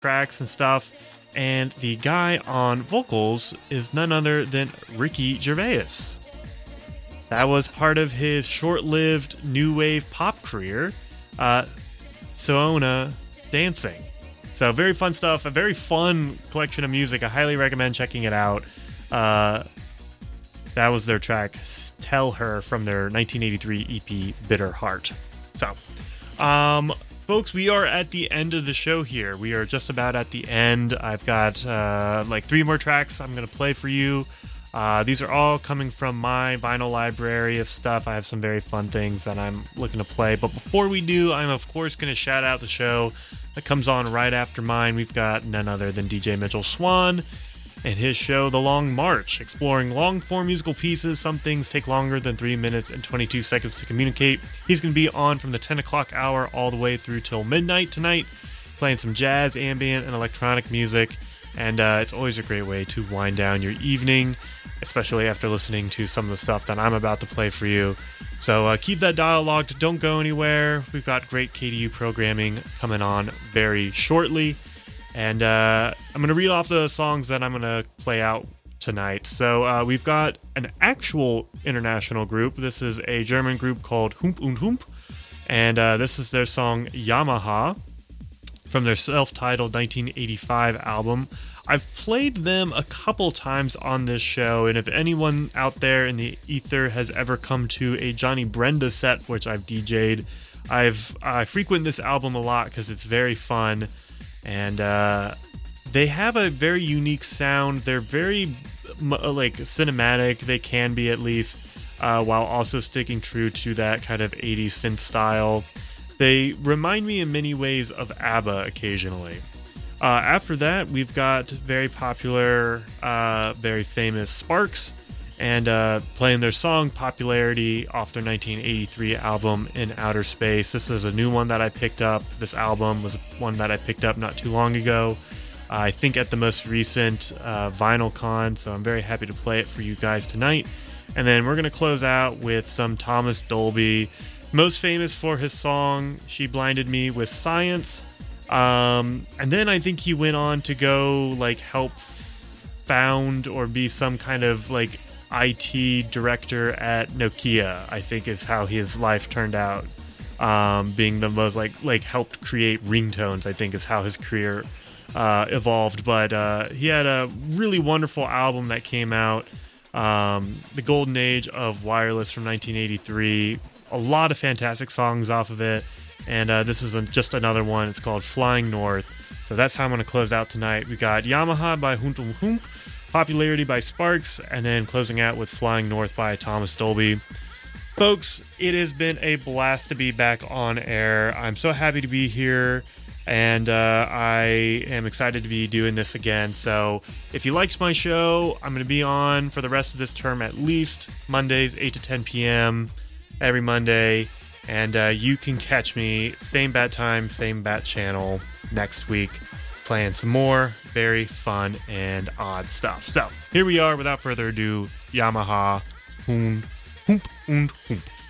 tracks and stuff. And the guy on vocals is none other than Ricky Gervais. That was part of his short-lived new wave pop career, Soona Dancing. So very fun stuff, a very fun collection of music. I highly recommend checking it out. That was their track, Tell Her, from their 1983 EP, Bitter Heart. So, folks, we are at the end of the show here. We are just about at the end. I've got like 3 more tracks I'm going to play for you. These are all coming from my vinyl library of stuff. I have some very fun things that I'm looking to play. But before we do, I'm of course going to shout out the show that comes on right after mine. We've got none other than DJ Mitchell Swan and his show, The Long March, exploring long-form musical pieces. Some things take longer than 3 minutes and 22 seconds to communicate. He's going to be on from the 10 o'clock hour all the way through till midnight tonight, playing some jazz, ambient, and electronic music. And it's always a great way to wind down your evening, especially after listening to some of the stuff that I'm about to play for you. So keep that dial logged. Don't go anywhere. We've got great KDU programming coming on very shortly. And I'm going to read off the songs that I'm going to play out tonight. So we've got an actual international group. This is a German group called Hump und Hump. And this is their song Yamaha from their self-titled 1985 album. I've played them a couple times on this show, and if anyone out there in the ether has ever come to a Johnny Brenda set, which I've DJ'd, I frequent this album a lot because it's very fun, and they have a very unique sound. They're very like cinematic, they can be at least, while also sticking true to that kind of 80s synth style. They remind me in many ways of ABBA occasionally. After that, we've got very popular, very famous Sparks, and playing their song Popularity off their 1983 album In Outer Space. This is a new one that I picked up. This album was one that I picked up not too long ago, I think at the most recent Vinyl Con, so I'm very happy to play it for you guys tonight. And then we're going to close out with some Thomas Dolby, most famous for his song She Blinded Me with Science. And then I think he went on to go like help found or be some kind of like IT director at Nokia, I think is how his life turned out. Being the most like helped create ringtones, I think is how his career evolved. But he had a really wonderful album that came out, The Golden Age of Wireless from 1983. A lot of fantastic songs off of it. And this is just another one. It's called Flying North. So that's how I'm going to close out tonight. We got Yamaha by Hump und Hump, Popularity by Sparks, and then closing out with Flying North by Thomas Dolby. Folks, it has been a blast to be back on air. I'm so happy to be here, and I am excited to be doing this again. So if you liked my show, I'm going to be on for the rest of this term at least Mondays, 8 to 10 p.m. every Monday. And you can catch me, same bat time, same bat channel next week, playing some more very fun and odd stuff. So here we are, without further ado, Yamaha, Hump und Hump.